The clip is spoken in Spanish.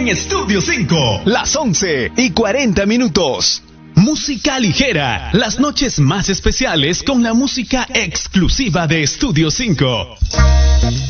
en Estudio 5. Las 11:40. Música ligera, las noches más especiales con la música exclusiva de Estudio 5.